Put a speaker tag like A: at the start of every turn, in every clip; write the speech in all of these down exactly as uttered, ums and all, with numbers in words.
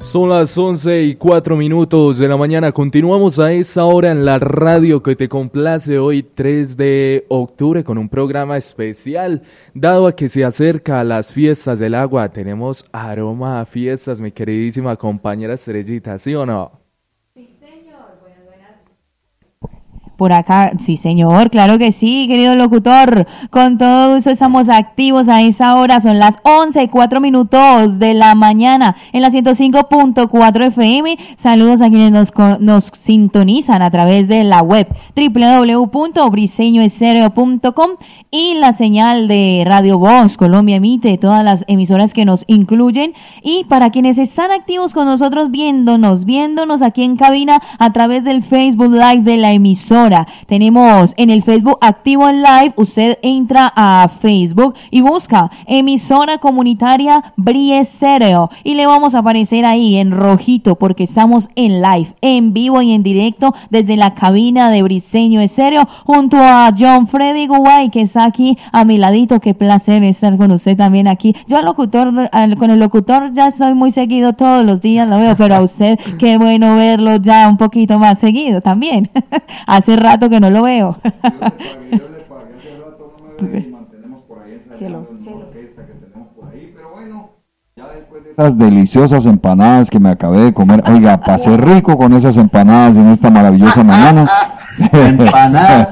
A: Son las once y cuatro minutos de la mañana. Continuamos a esa hora en la radio que te complace hoy tres de octubre con un programa especial. Dado a que se acerca a las fiestas del agua, tenemos aroma a fiestas, mi queridísima compañera Estrellita, ¿sí o no?
B: Por acá, sí señor, claro que sí, querido locutor, con todo eso estamos activos a esa hora, son las once y cuatro minutos de la mañana en la ciento cinco punto cuatro F M, saludos a quienes nos, nos sintonizan a través de la web doble u doble u doble u punto briseño estéreo punto com y la señal de Radio Voz Colombia emite todas las emisoras que nos incluyen, y para quienes están activos con nosotros viéndonos, viéndonos aquí en cabina a través del Facebook Live de la emisora. Tenemos en el Facebook activo en live, usted entra a Facebook y busca emisora comunitaria Bri Estéreo y le vamos a aparecer ahí en rojito porque estamos en live, en vivo y en directo desde la cabina de Briseño Estéreo junto a John Freddy Guay que está aquí a mi ladito. Qué placer estar con usted también aquí. Yo al locutor, al, con el locutor ya estoy muy seguido, todos los días lo veo, pero a usted qué bueno verlo ya un poquito más seguido también. Hace rato que no lo veo. Yo le pagué, yo le pagué hace rato, no me ve y mantenemos por ahí ensayando en una orquesta que tenemos por ahí, pero bueno, ya después de esas deliciosas empanadas que me acabé de comer, oiga, pasé rico con esas empanadas en esta maravillosa mañana.
C: Empanadas.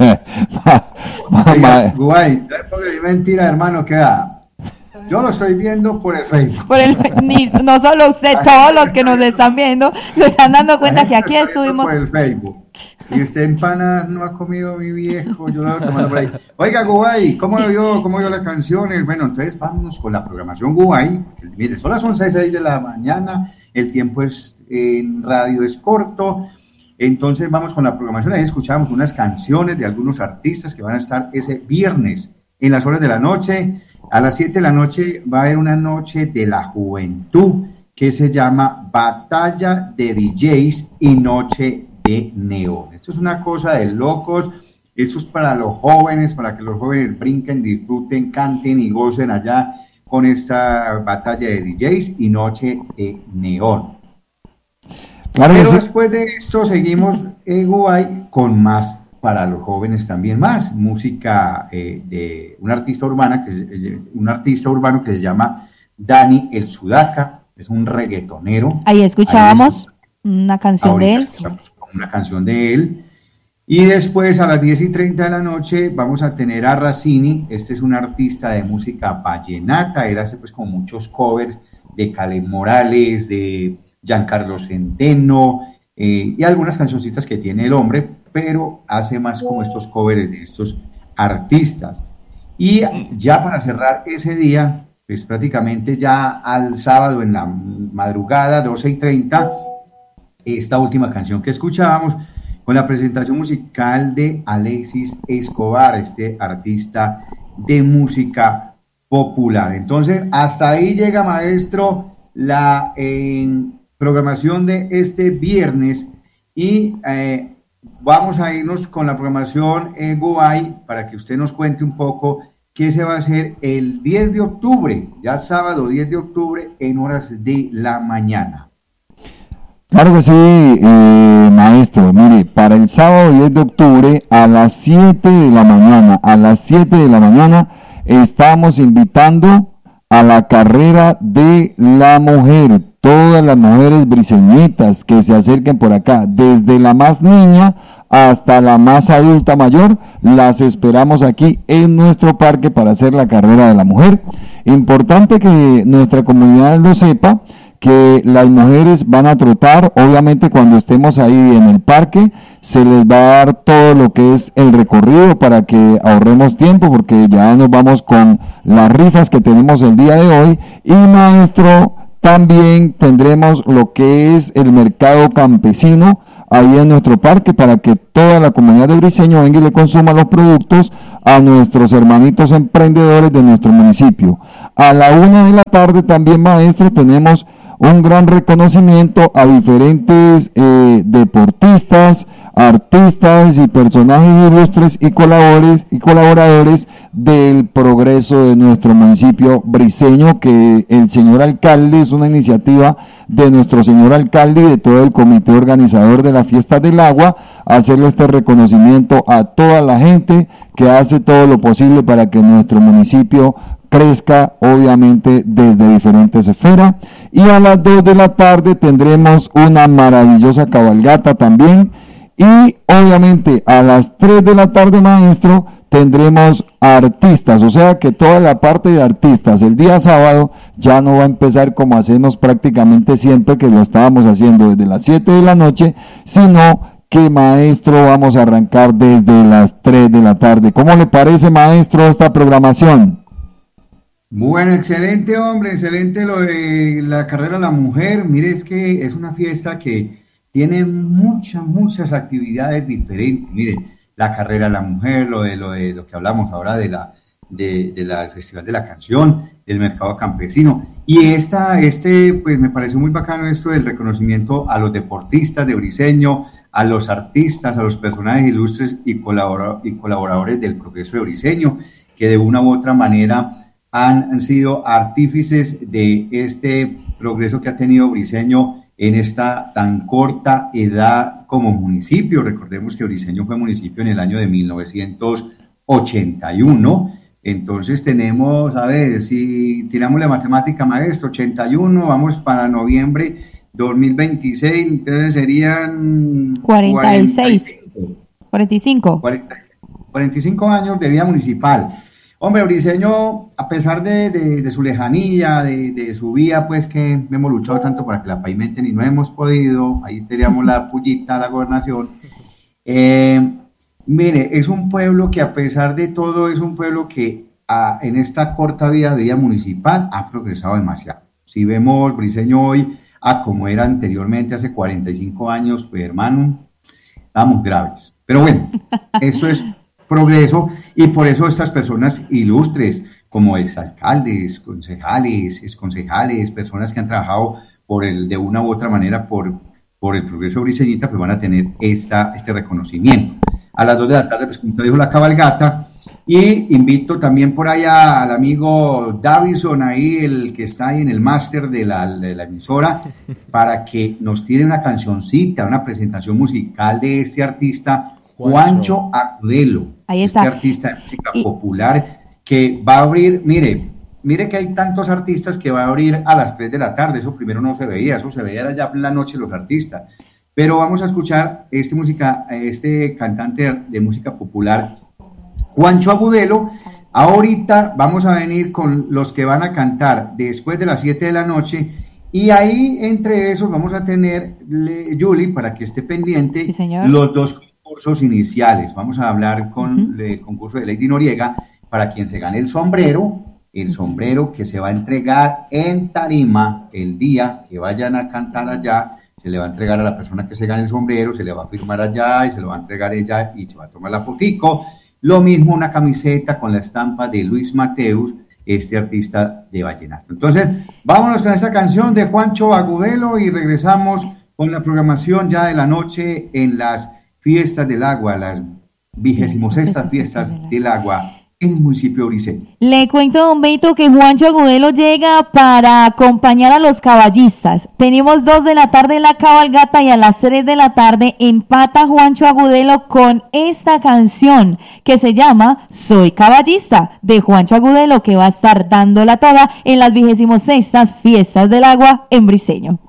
C: Oiga, Guay, porque es mentira, hermano, queda. Yo lo estoy viendo por el Facebook.
B: Por el, ni, no solo usted, todos los que nos están viendo se están dando cuenta que aquí estuvimos.
C: Por el Facebook. Y usted empanadas no ha comido, mi viejo. Yo lo voy a por ahí. Oiga, Guay, ¿cómo yo, cómo yo las canciones? Bueno, entonces vámonos con la programación Guay. Mire, son las once y seis de la mañana. El tiempo es en radio es corto. Entonces vamos con la programación. Ahí escuchamos unas canciones de algunos artistas que van a estar ese viernes en las horas de la noche. A las siete de la noche va a haber una noche de la juventud que se llama Batalla de D Js y Noche de Neón. Esto es una cosa de locos. Esto es para los jóvenes, para que los jóvenes brinquen, disfruten, canten y gocen allá con esta batalla de D Js y Noche de Neón. Claro. Pero sí, después de esto seguimos en Guay con más para los jóvenes también, más música eh, de un artista urbana que es, un artista urbano que se llama Dani el Sudaca, es un reggaetonero.
B: Ahí escuchábamos Ahí una canción de él.
C: Una canción de él. Y después a las diez y treinta de la noche vamos a tener a Racini. Este es un artista de música vallenata, él hace pues como muchos covers de Caleb Morales, de Giancarlo Centeno eh, y algunas cancioncitas que tiene el hombre, pero hace más como estos covers de estos artistas. Y ya para cerrar ese día, pues prácticamente ya al sábado en la madrugada, doce y treinta, esta última canción que escuchábamos, con la presentación musical de Alexis Escobar, este artista de música popular. Entonces, hasta ahí llega, maestro, la eh, programación de este viernes y eh, vamos a irnos con la programación eh, Guay para que usted nos cuente un poco qué se va a hacer el diez de octubre, ya sábado diez de octubre en horas de la mañana.
D: Claro que sí, eh, maestro. Mire, para el sábado diez de octubre a las siete de la mañana, a las siete de la mañana estamos invitando a la carrera de la mujer. Todas las mujeres briseñitas que se acerquen por acá, desde la más niña hasta la más adulta mayor, las esperamos aquí en nuestro parque para hacer la carrera de la mujer. Importante que nuestra comunidad lo sepa, que las mujeres van a trotar, obviamente cuando estemos ahí en el parque, se les va a dar todo lo que es el recorrido para que ahorremos tiempo, porque ya nos vamos con las rifas que tenemos el día de hoy, y maestro, también tendremos lo que es el mercado campesino ahí en nuestro parque para que toda la comunidad de Briseño venga y le consuma los productos a nuestros hermanitos emprendedores de nuestro municipio. A la una de la tarde también, maestro, tenemos un gran reconocimiento a diferentes eh, deportistas, artistas y personajes ilustres y colaboradores, y colaboradores del progreso de nuestro municipio briseño, que el señor alcalde, es una iniciativa de nuestro señor alcalde y de todo el comité organizador de la Fiesta del Agua, hacerle este reconocimiento a toda la gente que hace todo lo posible para que nuestro municipio crezca, obviamente desde diferentes esferas. Y a las dos de la tarde tendremos una maravillosa cabalgata también, y obviamente a las tres de la tarde, maestro, tendremos artistas, o sea que toda la parte de artistas el día sábado ya no va a empezar como hacemos prácticamente siempre, que lo estábamos haciendo desde las siete de la noche, sino que, maestro, vamos a arrancar desde las tres de la tarde. ¿Cómo le parece, maestro, esta programación?
C: Bueno, excelente, hombre, excelente lo de la carrera de la mujer. Mire, es que es una fiesta que tiene muchas, muchas actividades diferentes. Mire, la carrera de la mujer, lo de lo de lo que hablamos ahora de la de, de la Festival de la Canción, el mercado campesino. Y esta, este, pues me parece muy bacano esto del reconocimiento a los deportistas de Briseño, a los artistas, a los personajes ilustres y, colabora, y colaboradores del progreso de Briseño, que de una u otra manera han, han sido artífices de este progreso que ha tenido Briseño en esta tan corta edad como municipio. Recordemos que Briseño fue municipio en el año de mil novecientos ochenta y uno, entonces tenemos, a ver, si tiramos la matemática, maestro, ochenta y uno, vamos para noviembre dos mil veintiséis, entonces serían
B: cuarenta y seis, cuarenta y cinco,
C: cuarenta y cinco años de vida municipal. Hombre, Briseño, a pesar de, de, de su lejanía, de, de su vía, pues que hemos luchado tanto para que la pavimenten y no hemos podido, ahí teníamos la pullita, la gobernación. Eh, mire, es un pueblo que a pesar de todo es un pueblo que a, en esta corta vida de vida municipal ha progresado demasiado. Si vemos Briseño hoy a como era anteriormente, hace cuarenta y cinco años, pues hermano, estamos graves. Pero bueno, esto es progreso, y por eso estas personas ilustres como exalcaldes, concejales, exconcejales, personas que han trabajado por el, de una u otra manera por, por el progreso briseñita, pues van a tener esta, este reconocimiento. A las dos de la tarde, pues como te dijo, la cabalgata, y invito también por allá al amigo Davison, ahí el que está ahí en el máster de la, de la emisora, para que nos tire una cancioncita, una presentación musical de este artista Juancho Agudelo.
B: Ahí está.
C: Este artista de música y popular que va a abrir, mire, mire que hay tantos artistas que va a abrir a las tres de la tarde, eso primero no se veía, eso se veía ya en la noche los artistas, pero vamos a escuchar este música, este cantante de música popular, Juancho Agudelo. Ahorita vamos a venir con los que van a cantar después de las siete de la noche, y ahí entre esos vamos a tener, Julie, para que esté pendiente,
B: sí, señor,
C: los dos concursos iniciales. Vamos a hablar con uh-huh. el concurso de Lady Noriega, para quien se gane el sombrero, el sombrero que se va a entregar en tarima el día que vayan a cantar allá, se le va a entregar a la persona que se gane el sombrero, se le va a firmar allá y se lo va a entregar ella y se va a tomar la fotico. Lo mismo una camiseta con la estampa de Luis Mateus, este artista de vallenato. Entonces, vámonos con esta canción de Juancho Agudelo y regresamos con la programación ya de la noche en las Fiestas del Agua, las vigésimo sextas Fiestas del Agua en el municipio de Briseño.
B: Le cuento, don Beto, que Juancho Agudelo llega para acompañar a los caballistas. Tenemos dos de la tarde en la cabalgata y a las tres de la tarde empata Juancho Agudelo con esta canción que se llama Soy Caballista, de Juancho Agudelo, que va a estar dándola toda en las vigésimo sextas Fiestas del Agua en Briseño.